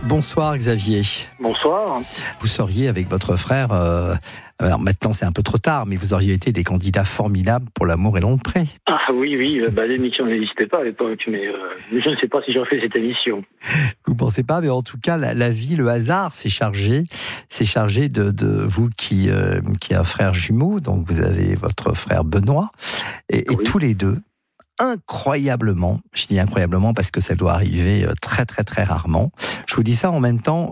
Bonsoir Xavier. Bonsoir. Vous seriez avec votre frère, alors maintenant c'est un peu trop tard, mais vous auriez été des candidats formidables pour l'amour et l'entrée. Ah oui, l'émission n'existait pas à l'époque, mais je ne sais pas si j'aurais fait cette émission. Vous ne pensez pas, mais en tout cas la vie, le hasard s'est chargé de vous qui a un frère jumeau, donc vous avez votre frère Benoît, et tous les deux, incroyablement, je dis incroyablement parce que ça doit arriver très très très rarement. Je vous dis ça en même temps,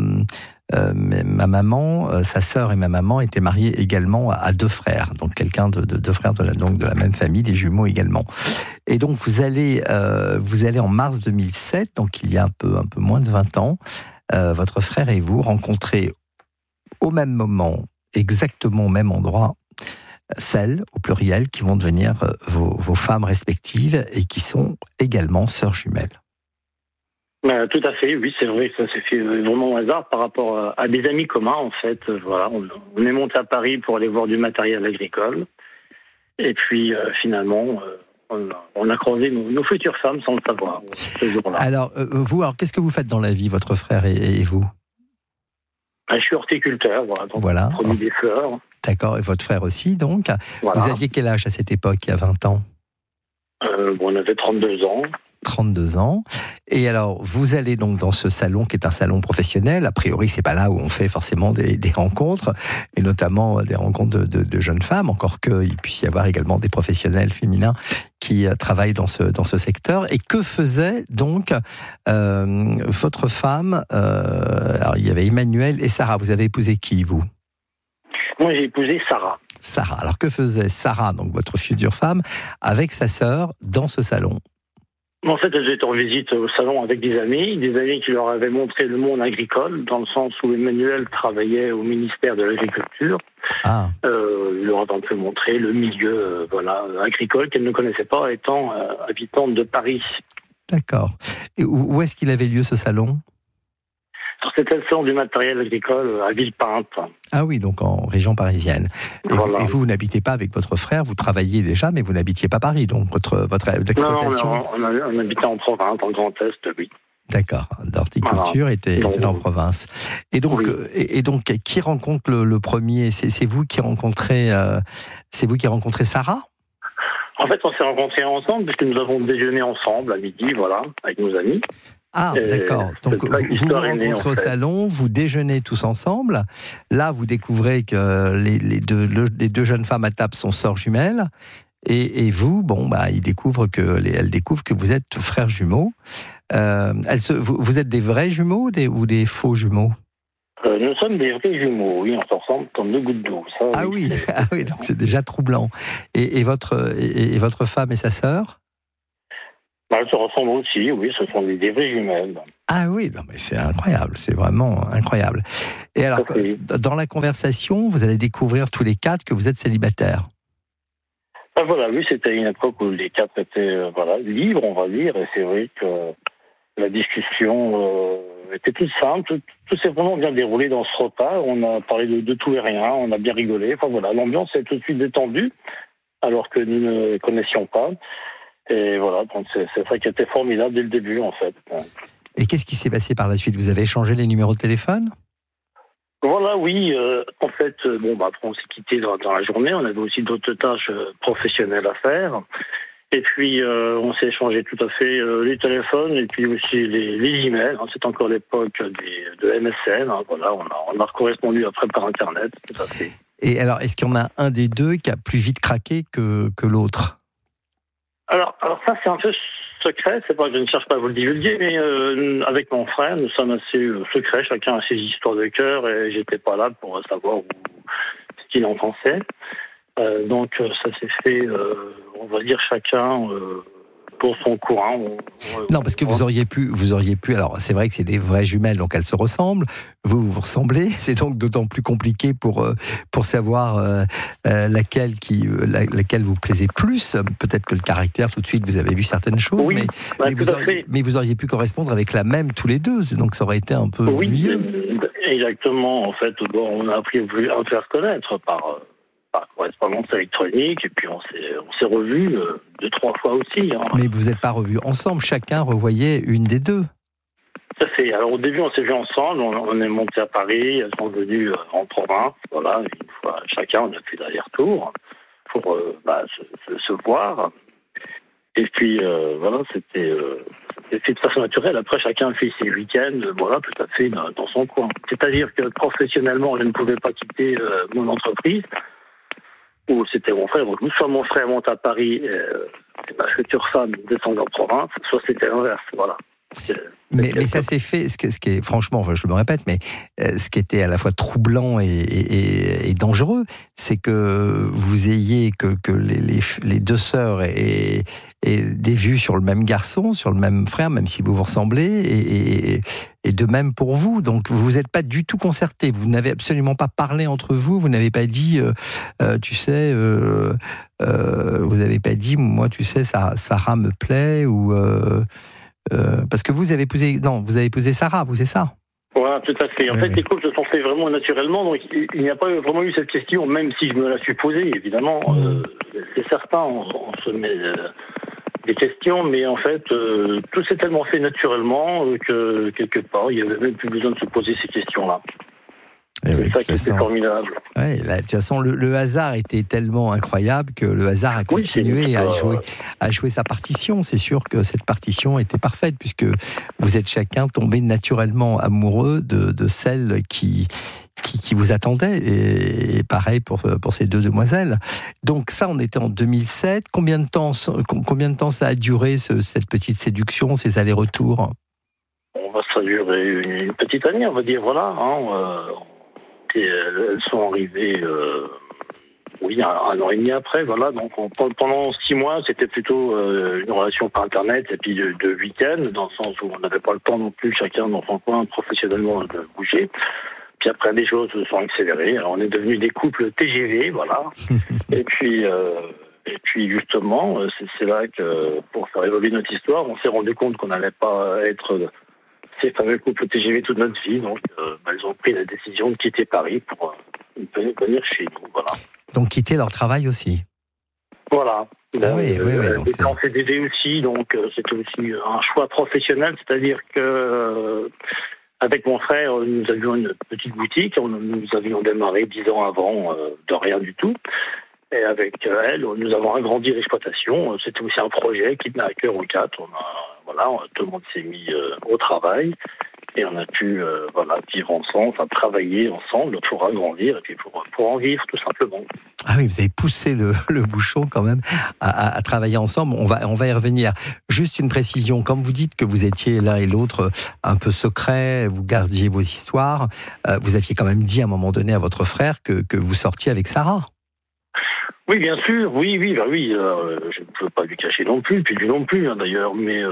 ma maman, sa sœur et ma maman étaient mariées également à deux frères, donc quelqu'un de deux frères de la même famille, des jumeaux également. Et donc vous allez en mars 2007, donc il y a un peu moins de 20 ans, votre frère et vous rencontrez au même moment, exactement au même endroit, celles, au pluriel, qui vont devenir vos femmes respectives et qui sont également sœurs jumelles. Tout à fait, oui, c'est vrai que ça s'est fait vraiment au hasard par rapport à des amis communs, en fait. Voilà, on est monté à Paris pour aller voir du matériel agricole. Et puis, finalement, on a croisé nos futures femmes sans le savoir, ce jour-là. Alors, qu'est-ce que vous faites dans la vie, votre frère et vous ? Je suis horticulteur, donc on produit des fleurs. D'accord, et votre frère aussi, donc. Voilà. Vous aviez quel âge à cette époque, il y a 20 ans ? On avait 32 ans. 32 ans. Et alors, vous allez donc dans ce salon qui est un salon professionnel. A priori, c'est pas là où on fait forcément des rencontres, et notamment des rencontres de jeunes femmes, encore qu'il puisse y avoir également des professionnels féminins qui travaillent dans ce secteur. Et que faisait donc votre femme alors, il y avait Emmanuel et Sarah. Vous avez épousé qui, vous ? Moi, j'ai épousé Sarah. Sarah. Alors, que faisait Sarah, donc votre future femme, avec sa sœur dans ce salon ? En fait, elles étaient en visite au salon avec des amis qui leur avaient montré le monde agricole, dans le sens où Emmanuel travaillait au ministère de l'Agriculture. Il leur a un peu montré le milieu agricole qu'elle ne connaissait pas, étant habitante de Paris. D'accord. Et où est-ce qu'il avait lieu ce salon ? C'était le salon du matériel agricole à Villepinte. Ah oui, donc en région parisienne. Et vous n'habitez pas avec votre frère, vous travailliez déjà, mais vous n'habitiez pas Paris, donc votre exploitation... Non, on habitait en province, en Grand Est, oui. D'accord, l'horticulture était en province. Et donc, qui rencontre le premier ? C'est vous qui rencontrez Sarah ? En fait, on s'est rencontrés ensemble, puisque nous avons déjeuné ensemble à midi, avec nos amis. Ah, d'accord. Donc, vous rencontrez au salon, vous déjeunez tous ensemble. Là, vous découvrez que les deux jeunes femmes à table sont sœurs jumelles. Et vous, elle découvre que vous êtes frères jumeaux. Vous êtes des vrais jumeaux ou des faux jumeaux ? Nous sommes des vrais jumeaux, oui, on se ressemble comme deux gouttes d'eau. Ça, oui, donc c'est déjà troublant. Et votre femme et sa sœur ? Elles se ressemblent aussi, oui, ce sont des vraies jumelles. Ah oui, non, mais c'est incroyable, c'est vraiment incroyable. Et alors, dans la conversation, vous allez découvrir tous les quatre que vous êtes célibataires. Oui, c'était une époque où les quatre étaient libres, on va dire, et c'est vrai que la discussion était toute simple, tout s'est vraiment bien déroulé dans ce repas, on a parlé de tout et rien, on a bien rigolé, l'ambiance est tout de suite détendue, alors que nous ne connaissions pas. Et donc c'est ça qui était formidable dès le début, en fait. Et qu'est-ce qui s'est passé par la suite ? Vous avez échangé les numéros de téléphone ? Oui. En fait, après on s'est quittés dans la journée. On avait aussi d'autres tâches professionnelles à faire. Et puis, on s'est échangé tout à fait les téléphones et puis aussi les emails. C'est encore l'époque de MSN. On a correspondu après par Internet, tout à fait. Et alors, est-ce qu'il y en a un des deux qui a plus vite craqué que l'autre ? Alors ça, c'est un peu secret, c'est pas que je ne cherche pas à vous le divulguer, mais avec mon frère, nous sommes assez secrets, chacun a ses histoires de cœur, et j'étais pas là pour savoir ce qu'il en pensait. Donc ça s'est fait, on va dire, chacun pour son courant. Non, parce que vous auriez pu. Alors, c'est vrai que c'est des vraies jumelles, donc elles se ressemblent. Vous ressemblez. C'est donc d'autant plus compliqué pour savoir laquelle vous plaisait plus. Peut-être que le caractère, tout de suite, vous avez vu certaines choses, oui, mais vous auriez pu correspondre avec la même tous les deux. Donc, ça aurait été un peu mieux. Exactement. En fait, on a appris à faire connaître par correspondance électronique, et puis on s'est revus 2-3 fois aussi. Mais vous n'êtes pas revus ensemble, chacun revoyait une des deux. Ça fait. Alors au début, on s'est vu ensemble, on est monté à Paris, elles sont venues en province, voilà, une fois chacun, on a fait l'aller-retour pour se voir. Et puis voilà, c'était fait de façon naturelle. Après, chacun fait ses week-ends, voilà, tout à fait dans son coin. C'est-à-dire que professionnellement, je ne pouvais pas quitter mon entreprise, où c'était mon frère. Donc, soit mon frère monte à Paris, et ma future femme descend en province, soit c'était l'inverse, voilà. Mais ça s'est fait, ce qui est, franchement, enfin, je me répète, mais ce qui était à la fois troublant et dangereux, c'est que vous ayez que les deux sœurs aient des vues sur le même garçon, sur le même frère, même si vous vous ressemblez, et de même pour vous. Donc vous n'êtes pas du tout concertés, vous n'avez absolument pas parlé entre vous, vous n'avez pas dit, tu sais, vous n'avez pas dit, moi, tu sais, Sarah me plaît, ou... parce que vous avez épousé Sarah, vous, c'est ça? Voilà, tout à fait. En fait, les couples se sont faits vraiment naturellement, donc il n'y a pas vraiment eu cette question, même si je me la suis posée, évidemment. C'est certain, on se met des questions, mais en fait, tout s'est tellement fait naturellement que quelque part, il n'y avait même plus besoin de se poser ces questions-là. C'est ça qui était formidable. Ouais, de toute façon, le hasard était tellement incroyable que le hasard a continué à jouer sa partition. C'est sûr que cette partition était parfaite, puisque vous êtes chacun tombé naturellement amoureux de celle qui vous attendait, et pareil pour ces deux demoiselles. Donc ça, on était en 2007. Combien de temps ça a duré, cette petite séduction, ces allers-retours? Ça a duré une petite année, on va dire, voilà. Elles sont arrivées, un an et demi après, voilà. Donc pendant 6 mois, c'était plutôt une relation par Internet et puis de week-end, dans le sens où on n'avait pas le temps non plus, chacun dans son coin, professionnellement, de bouger. Puis après, les choses se sont accélérées. Alors, on est devenus des couples TGV, voilà. et puis justement, c'est là que, pour faire évoluer notre histoire, on s'est rendu compte qu'on n'allait pas être ces fameux couples TGV toute notre vie. Donc, elles ont pris la décision de quitter Paris pour venir chez nous, voilà. Donc, quitter leur travail aussi. Voilà. Oui. J'étais en CDD aussi, donc c'était aussi un choix professionnel, c'est-à-dire que avec mon frère, nous avions une petite boutique, nous avions démarré 10 ans avant de rien du tout. Et avec elle, nous avons agrandi l'exploitation. C'était aussi un projet qui tenait à cœur aux 4. Tout le monde s'est mis au travail et on a pu vivre ensemble, travailler ensemble pour agrandir et puis pour en vivre tout simplement. Ah oui, vous avez poussé le bouchon quand même à travailler ensemble. On va y revenir. Juste une précision, comme vous dites que vous étiez l'un et l'autre un peu secrets, vous gardiez vos histoires, vous aviez quand même dit à un moment donné à votre frère que vous sortiez avec Sarah. Oui, bien sûr, oui, je ne peux pas lui cacher non plus, puis lui non plus d'ailleurs, mais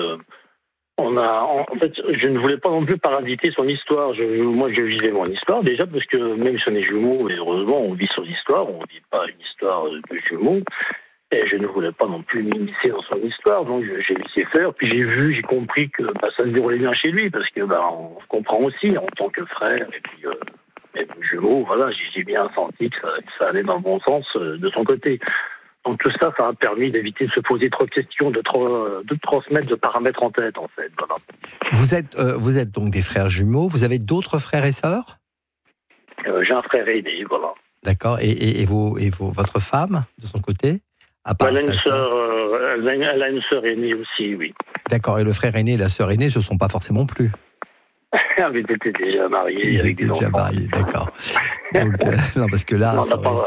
en fait, je ne voulais pas non plus parasiter son histoire. Moi, je vivais mon histoire déjà, parce que même si on est jumeaux, et heureusement, on vit son histoire, on ne vit pas une histoire de jumeaux, et je ne voulais pas non plus m'immiscer dans son histoire, donc j'ai laissé faire, puis j'ai compris que ça se déroulait bien chez lui, parce que on se comprend aussi en tant que frère, et puis jumeaux, voilà, j'ai bien senti que ça allait dans le bon sens de son côté. Donc tout ça a permis d'éviter de se poser trop de questions, de trop se mettre de paramètres en tête, en fait. Voilà. Vous êtes donc des frères jumeaux. Vous avez d'autres frères et sœurs? J'ai un frère aîné, voilà. D'accord. Et votre femme, de son côté, à part elle a une sœur aînée aussi, oui. D'accord. Et le frère aîné et la sœur aînée, ce ne sont pas forcément plus. Ils étaient déjà mariés. Ils étaient déjà mariés, d'accord. Donc, non, parce que là,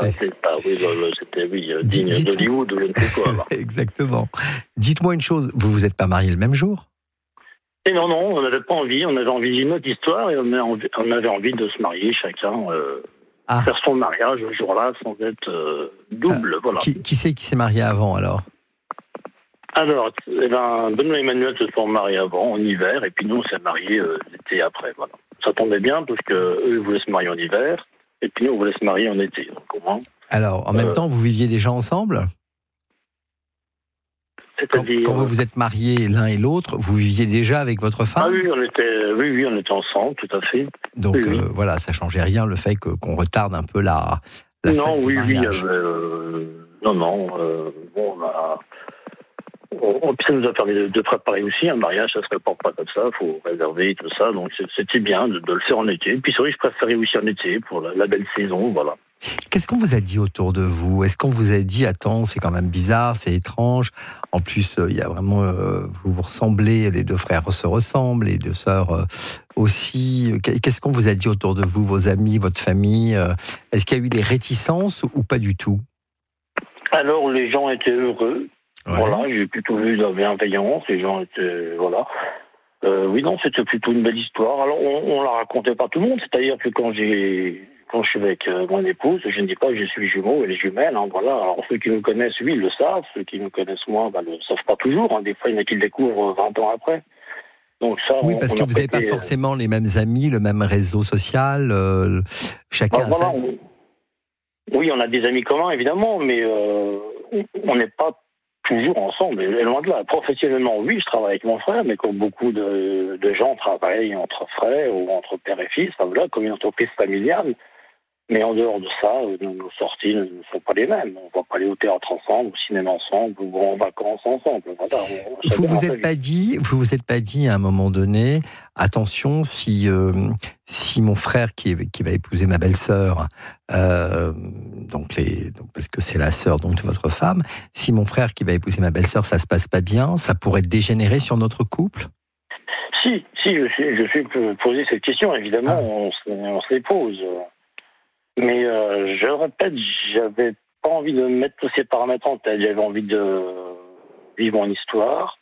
c'était digne d'Hollywood ou je ne sais quoi. Là. Exactement. Dites-moi une chose, vous vous êtes pas mariés le même jour? Et non, on n'avait pas envie. On avait envie d'une autre histoire et on avait envie de se marier chacun, faire son mariage le jour-là sans être double. Voilà. Qui s'est marié avant alors? Alors, Benoît et Emmanuel se sont mariés avant, en hiver, et puis nous, on s'est mariés l'été après, voilà. Ça tombait bien, parce qu'eux voulaient se marier en hiver, et puis nous, on voulait se marier en été. Donc, au moins, alors, en même temps, vous viviez déjà ensemble? C'est-à-dire... Quand vous vous êtes mariés l'un et l'autre, vous viviez déjà avec votre femme? Ah oui, on était ensemble, tout à fait. Donc, voilà, ça changeait rien, le fait qu'on retarde un peu la fête du mariage. On a... Puis ça nous a permis de préparer aussi un mariage, ça se prépare pas comme ça, faut réserver tout ça, donc c'était bien de le faire en été. Puis c'est vrai que je préférais aussi en été pour la belle saison, voilà. Qu'est-ce qu'on vous a dit autour de vous? Est-ce qu'on vous a dit, attends, c'est quand même bizarre, c'est étrange, en plus il y a vraiment, vous vous ressemblez, les deux frères se ressemblent, les deux sœurs aussi. Qu'est-ce qu'on vous a dit autour de vous, vos amis, votre famille? Est-ce qu'il y a eu des réticences ou pas du tout? Alors les gens étaient heureux, Ouais. voilà, j'ai plutôt vu de la bienveillance, les gens étaient, voilà. Oui, non, c'était plutôt une belle histoire. Alors on la racontait pas à tout le monde, c'est-à-dire que quand je suis avec mon épouse, je ne dis pas que je suis jumeau et les jumelles, hein, voilà. Alors ceux qui nous connaissent, oui, ils le savent, ceux qui nous connaissent moins, le savent pas toujours, hein. Des fois il y en a qui le découvrent 20 ans après. Donc ça, Oui, parce que vous n'avez pas forcément les mêmes amis, le même réseau social, chacun a sa... Oui, on a des amis communs, évidemment, mais on n'est pas toujours ensemble, et loin de là. Professionnellement, oui, je travaille avec mon frère, mais comme beaucoup de gens travaillent entre frères ou entre père et fils, enfin, voilà, comme une entreprise familiale. Mais en dehors de ça, nos sorties ne sont pas les mêmes. On ne va pas aller au théâtre ensemble, au cinéma ensemble, ou en vacances ensemble. Voilà, Vous vous êtes pas dit à un moment donné, attention, si mon frère qui va épouser ma belle-sœur, donc parce que c'est la sœur donc de votre femme, si mon frère qui va épouser ma belle-sœur, ça se passe pas bien, ça pourrait dégénérer sur notre couple? Si, je suis posé cette question. Évidemment, on se les pose. Mais je le répète, j'avais pas envie de mettre tous ces paramètres en tête. J'avais envie de vivre mon histoire.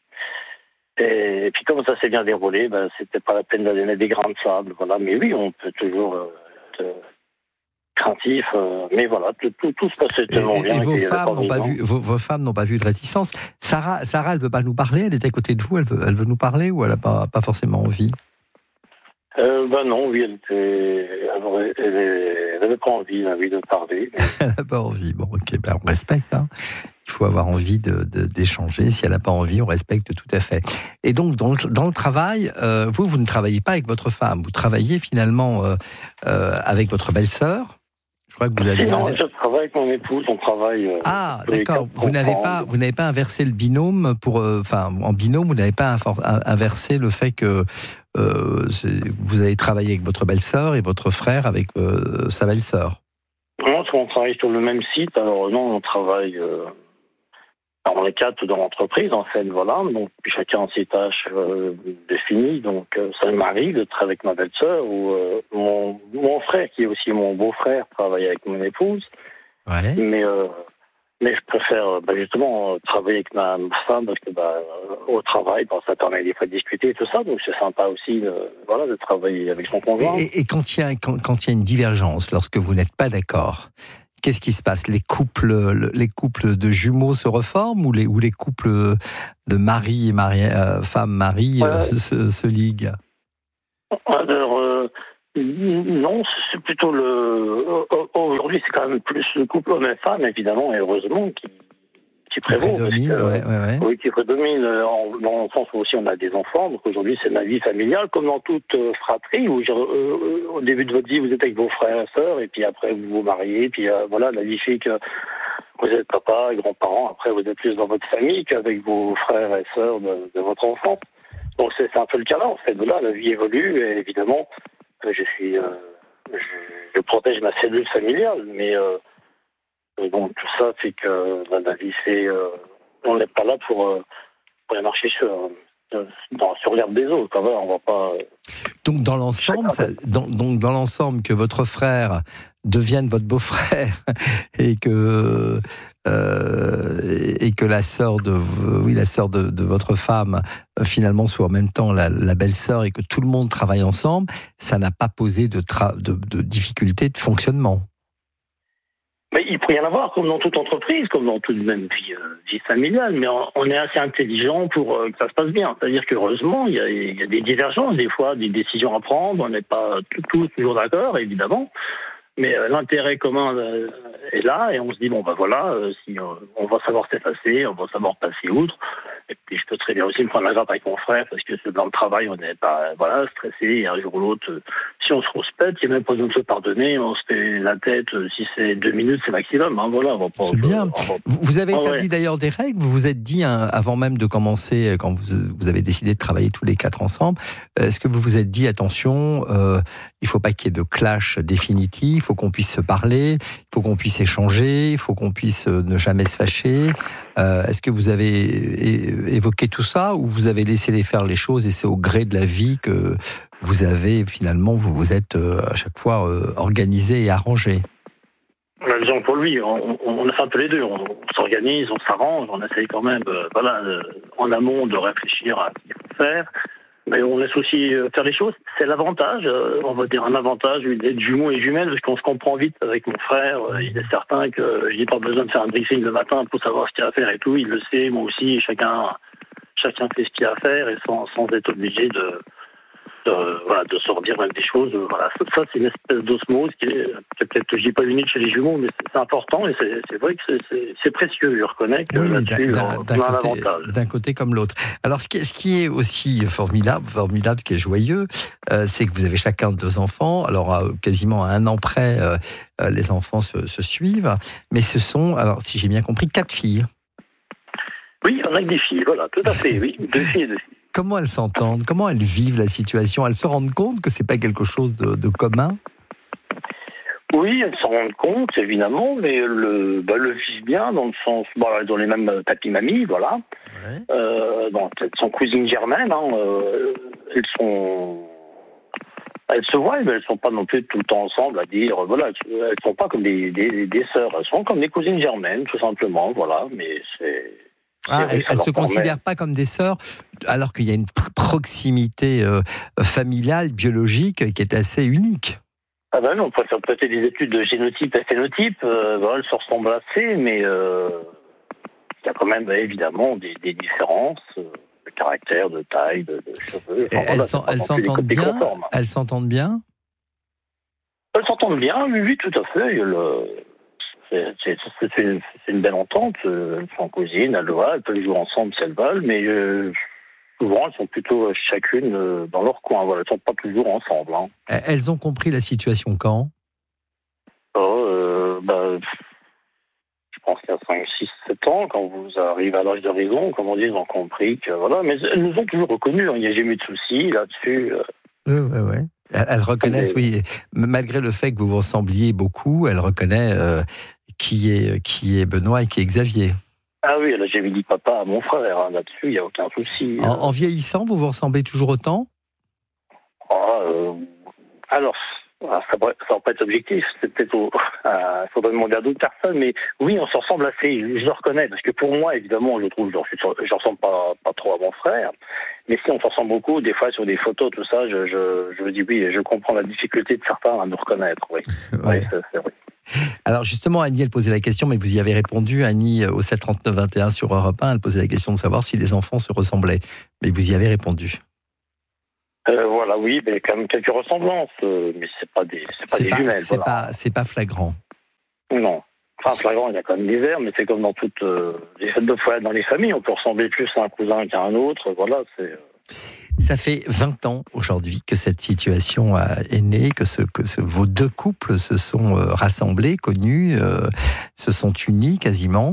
Et puis comme ça s'est bien déroulé, c'était pas la peine d'aller mettre des grains de sable. Voilà. Mais oui, on peut toujours être craintif. Mais voilà, tout se passait tellement bien. Et vos femmes n'ont pas vu de réticence. Sarah, elle veut pas nous parler. Elle est à côté de vous. Elle veut nous parler ou elle a pas forcément envie? Non, oui, elle avait pas envie de parler. Elle n'a pas envie. Bon, ok, on respecte. Hein. Il faut avoir envie d'échanger. Si elle n'a pas envie, on respecte tout à fait. Et donc, dans le travail, vous ne travaillez pas avec votre femme. Vous travaillez finalement avec votre belle-sœur. Je crois que vous avez... Non, je travaille avec mon épouse. On travaille... Ah, d'accord. Vous n'avez pas inversé le binôme en binôme, vous n'avez pas inversé le fait que vous avez travaillé avec votre belle-sœur et votre frère avec sa belle-sœur. Non, on travaille sur le même site. Alors non, on travaille... on est 4 dans l'entreprise, en fait, voilà. Donc, chacun a ses tâches définies. Donc, ça m'arrive de travailler avec ma belle-sœur ou mon frère, qui est aussi mon beau-frère, travaille avec mon épouse. Ouais. Mais je préfère justement travailler avec ma femme parce que au travail, ça permet des fois de discuter et tout ça. Donc, c'est sympa aussi de travailler avec son conjoint. Et quand il y a une divergence, lorsque vous n'êtes pas d'accord, qu'est-ce qui se passe? Les couples de jumeaux se reforment ou les couples de mari et femme-mari se liguent? Alors, non, c'est plutôt aujourd'hui, c'est quand même plus le couple homme et femme, évidemment, et heureusement, qui prévaut. Oui, qui prédomine, dans le sens où aussi on a des enfants. Donc aujourd'hui, c'est ma vie familiale, comme dans toute fratrie, où au début de votre vie, vous êtes avec vos frères et sœurs, et puis après, vous vous mariez, puis voilà, la vie fait que vous êtes papa, grands-parents, après, vous êtes plus dans votre famille qu'avec vos frères et sœurs de votre enfant. Donc c'est un peu le cas là, en fait. Voilà, la vie évolue, et évidemment, je protège ma cellule familiale, mais donc tout ça fait que la vie fait... on n'est pas là pour marcher sur l'herbe des autres. On va pas... Donc dans l'ensemble, dans l'ensemble, que votre frère devienne votre beau-frère et que la sœur de votre femme finalement soit en même temps la belle-sœur et que tout le monde travaille ensemble, ça n'a pas posé de difficulté de fonctionnement. Mais il pourrait y en avoir, comme dans toute entreprise, comme dans toute même vie familiale, mais on est assez intelligent pour que ça se passe bien. C'est-à-dire qu'heureusement, il y a des divergences, des fois, des décisions à prendre, on n'est pas tous toujours d'accord, évidemment, mais l'intérêt commun est là, et on se dit, si on va savoir s'effacer, on va savoir passer outre, et puis je peux très bien aussi me prendre la grappe avec mon frère, parce que dans le travail, on n'est pas stressé, et un jour ou l'autre, si on se rouspète, il n'y a même pas besoin de se pardonner, on se fait la tête, si c'est 2 minutes, c'est maximum, hein, voilà. C'est bien. Vous avez établi d'ailleurs des règles, vous vous êtes dit, hein, avant même de commencer, quand vous avez décidé de travailler tous les 4 ensemble, est-ce que vous vous êtes dit, attention, il ne faut pas qu'il y ait de clash définitif, il faut qu'on puisse se parler, il faut qu'on puisse échanger, il faut qu'on puisse ne jamais se fâcher. Est-ce que vous avez évoqué tout ça, ou vous avez laissé faire les choses et c'est au gré de la vie que vous avez finalement, vous vous êtes à chaque fois organisé et arrangé? Disons pour lui, on a fait un peu les deux. On s'organise, on s'arrange, on essaye quand même, en amont de réfléchir à ce qu'il faut faire. Mais on laisse aussi faire les choses. C'est l'avantage, on va dire un avantage d'être jumeaux et jumelles, parce qu'on se comprend vite avec mon frère. Il est certain que j'ai pas besoin de faire un briefing le matin pour savoir ce qu'il y a à faire et tout. Il le sait, moi aussi. Chacun fait ce qu'il y a à faire et sans être obligé de se redire même des choses. Voilà. Ça, c'est une espèce d'osmose qui est peut-être, je dis pas unique chez les jumeaux, mais c'est important et c'est vrai que c'est précieux. Je reconnais que là-dessus, on a un avantage. D'un côté comme l'autre. Alors, ce qui est aussi formidable, qui est joyeux, c'est que vous avez chacun 2 enfants. Alors, quasiment à 1 an près, les enfants se suivent. Mais ce sont, alors, si j'ai bien compris, 4 filles. Oui, on a que des filles, voilà, tout à fait, oui. 2 filles et 2 filles. Comment elles s'entendent? Comment elles vivent la situation? Elles se rendent compte que c'est pas quelque chose de commun? Oui, elles s'en rendent compte, évidemment, mais le vivent bien, dans le sens, elles ont les mêmes papy-mamie, voilà. Ouais. Elles sont cousines germaines, hein, elles se voient, mais elles sont pas non plus tout le temps ensemble à dire, voilà, elles sont pas comme des sœurs, elles sont comme des cousines germaines, tout simplement, voilà, mais c'est... elles ne se considèrent pas comme des sœurs, alors qu'il y a une proximité familiale, biologique, qui est assez unique. Ah ben non, on préfère peut-être des études de génotype et phénotype, elles se ressemblent assez, mais il y a quand même évidemment des différences de caractère, de taille, de cheveux. Elles s'entendent bien. Elles s'entendent bien. Elles s'entendent bien, oui, tout à fait. C'est une belle entente. Elles sont cousines, elles peuvent jouer ensemble si elles veulent, mais souvent elles sont plutôt chacune dans leur coin. Voilà, elles ne sont pas toujours ensemble. Hein. Elles ont compris la situation quand? Je pense qu'il y a 5, 6, 7 ans, quand vous arrivez à l'âge de raison, comme on dit, ils ont compris que voilà. Mais elles nous ont toujours reconnus. Il n'y a jamais eu de soucis là-dessus. Ouais. Elles reconnaissent, oui, malgré le fait que vous vous ressembliez beaucoup, elles reconnaissent qui est Benoît et qui est Xavier. Ah oui, là j'ai dit papa à mon frère, hein, là-dessus, il n'y a aucun souci. En vieillissant, vous vous ressemblez toujours autant? Alors, ça va pas être objectif, c'est peut-être faudrait demander à d'autres personnes, mais oui, on se ressemble assez, je le reconnais, parce que pour moi, évidemment, je trouve, je ressemble pas trop à mon frère, mais si on se ressemble beaucoup, des fois sur des photos, tout ça, je me dis oui, je comprends la difficulté de certains à nous reconnaître, oui. Ouais. Oui, c'est vrai. Alors justement, Annie, elle posait la question, mais vous y avez répondu, Annie, au 739-21 sur Europe 1, elle posait la question de savoir si les enfants se ressemblaient, mais vous y avez répondu. Voilà, oui, mais quand même quelques ressemblances, mais c'est pas des jumelles. C'est pas flagrant. Non. Enfin, flagrant, il y a quand même des airs, mais c'est comme dans toutes les fêtes de foyer dans les familles, on peut ressembler plus à un cousin qu'à un autre, voilà, c'est... Ça fait 20 ans aujourd'hui que cette situation est née, que vos 2 couples se sont rassemblés, connus, se sont unis quasiment.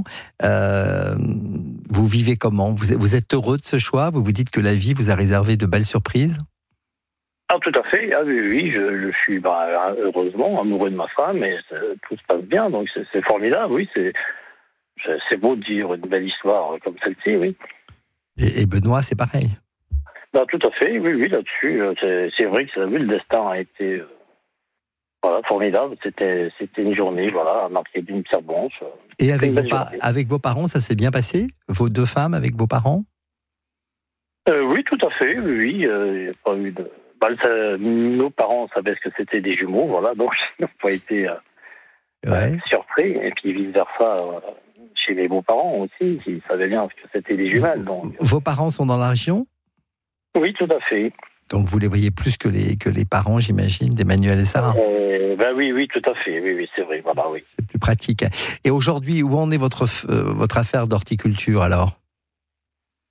Vous vivez comment? Vous êtes heureux de ce choix? Vous vous dites que la vie vous a réservé de belles surprises? Ah, tout à fait. Ah, oui, je suis heureusement amoureux de ma femme et tout se passe bien, donc c'est formidable, oui. C'est beau de dire une belle histoire comme celle-ci, oui. Et Benoît, c'est pareil? Tout à fait, oui, là-dessus. C'est vrai que le destin a été formidable. C'était une journée, marquée d'une pierre blanche. Et avec vos parents, ça s'est bien passé? Vos 2 femmes avec vos parents? Oui, tout à fait, oui. Il n'y a pas eu de... nos parents savaient ce que c'était des jumeaux, donc ils n'ont pas été surpris. Et puis vice-versa, chez mes beaux-parents aussi, ils savaient bien ce que c'était des jumelles. Donc... Vos parents sont dans la région? Oui, tout à fait. Donc vous les voyez plus que les parents, j'imagine, d'Emmanuel et Sarah? Oui, tout à fait. Oui, c'est vrai. Voilà, oui. C'est plus pratique. Et aujourd'hui, où en est votre affaire d'horticulture alors?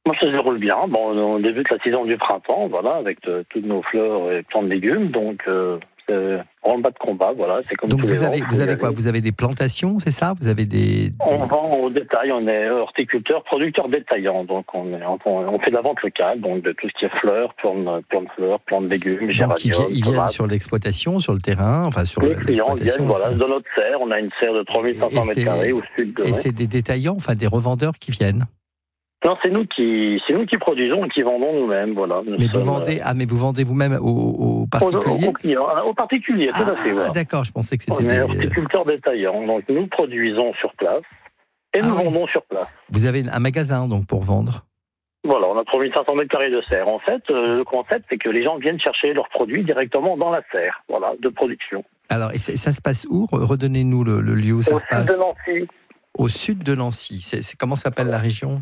Moi, ça se déroule bien. Bon, on débute la saison du printemps, voilà, avec toutes nos fleurs et plants de légumes. Donc, c'est vraiment le bas de combat, voilà. C'est comme Donc tous les ans, vous avez quoi? Vous avez des plantations, c'est ça? Vous avez On vend au détail. On est horticulteur, producteur détaillant. Donc, on fait de la vente locale, donc de tout ce qui est fleurs, plants de fleurs, plants de légumes, donc géraniums. ils viennent sur l'exploitation, sur le terrain, enfin sur les clients viennent, voilà, enfin. dans notre serre. On a une serre de 3500 m² au sud de. Et c'est des détaillants, enfin des revendeurs qui viennent? Non, c'est nous qui produisons et qui vendons nous-mêmes, voilà. Mais vous vendez vous-même aux particuliers? Aux clients, aux particuliers, tout à fait. Voilà. D'accord, je pensais que c'était On est horticulteurs détaillants, donc nous produisons sur place et nous vendons sur place. Vous avez un magasin donc pour vendre? Voilà, on a 3500 m² de serre. En fait, le concept, c'est que les gens viennent chercher leurs produits directement dans la serre, voilà, de production. Alors, et ça se passe où? Redonnez-nous le lieu où ça se passe. Au sud de Nancy. Au sud de Nancy. C'est comment s'appelle la région?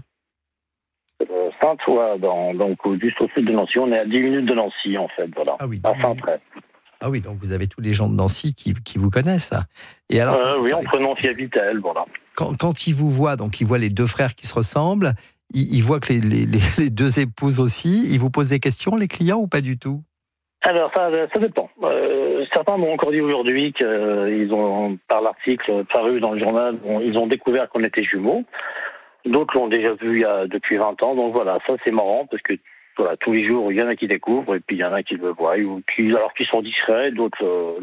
Saint-Ouen, donc juste au sud de Nancy. On est à 10 minutes de Nancy, en fait, voilà. Ah oui, à Saint-Tray. Ah oui, donc vous avez tous les gens de Nancy qui vous connaissent. Et alors, oui, on prenant Nancy-Habitel, voilà. Quand ils vous voient, donc ils voient les deux frères qui se ressemblent, ils voient que les deux épouses aussi, ils vous posent des questions, les clients, ou pas du tout? Alors, ça dépend. Certains m'ont encore dit aujourd'hui qu'ils ont, par l'article paru dans le journal, ils ont découvert qu'on était jumeaux. D'autres l'ont déjà vu depuis 20 ans. Donc voilà, ça c'est marrant parce que voilà, tous les jours, il y en a qui découvrent et puis il y en a qui le voient, ou qui sont discrets, d'autres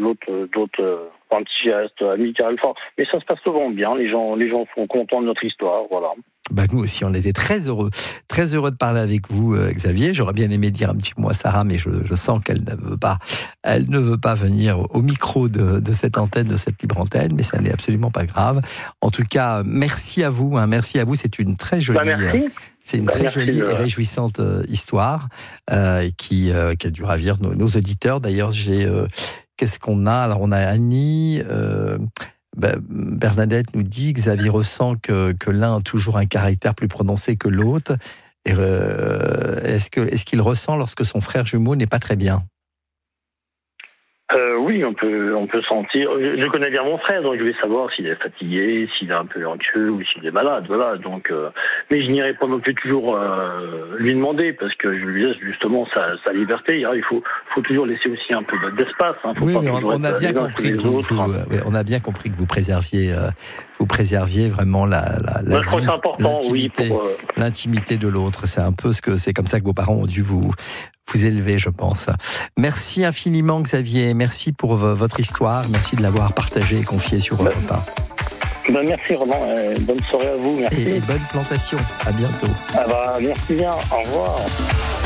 font un petit geste amical. Enfin, mais ça se passe souvent bien. Les gens sont contents de notre histoire, voilà. Bah nous aussi, on était très heureux de parler avec vous, Xavier. J'aurais bien aimé dire un petit mot à Sarah, mais je sens qu'elle ne veut pas venir au micro de cette antenne, de cette libre antenne, mais ça n'est absolument pas grave. En tout cas, merci à vous. Merci à vous. C'est une très jolie, c'est une très jolie et réjouissante histoire qui a dû ravir nos auditeurs. D'ailleurs, qu'est-ce qu'on a? Alors, on a Annie. Bernadette nous dit que Xavier ressent que l'un a toujours un caractère plus prononcé que l'autre. Est-ce qu'il ressent lorsque son frère jumeau n'est pas très bien? Oui, on peut sentir. Je connais bien mon frère, donc je vais savoir s'il est fatigué, s'il est un peu anxieux ou s'il est malade, voilà. Donc, mais je n'irai pas non plus toujours lui demander parce que je lui laisse justement sa liberté. Il faut toujours laisser aussi un peu d'espace. Oui, mais on a bien compris que on a bien compris que vous préserviez vraiment je crois que c'est important, l'intimité de l'autre. C'est comme ça que vos parents ont dû vous élever, je pense. Merci infiniment, Xavier. Merci pour votre histoire. Merci de l'avoir partagée et confiée sur Europe 1. Merci, Roland. Bonne soirée à vous. Merci. Et bonne plantation. À bientôt. Merci bien. Au revoir.